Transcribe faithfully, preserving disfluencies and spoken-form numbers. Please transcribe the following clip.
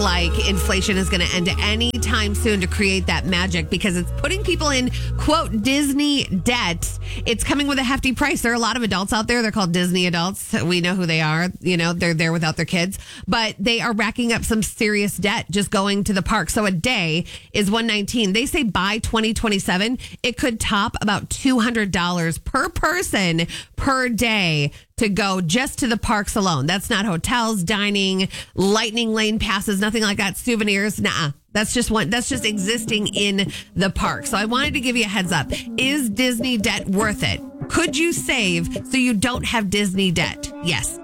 like inflation is going to end anytime soon to create that magic because it's putting people in, quote, Disney debt. It's coming with a hefty price. There are a lot of adults out there. They're called Disney adults. We know who they are. You know, they're there without their kids, but they are racking up some serious debt just going to the park. So a day is one nineteen. They say by twenty twenty-seven, it could top about two hundred dollars per person per day to go just to the parks alone. That's not hotels, dining, lightning lane passes, nothing like that, souvenirs. Nah, that's just one. That's just existing in the park. So I wanted to give you a heads up. Is Disney debt worth it? Could you save so you don't have Disney debt? Yes.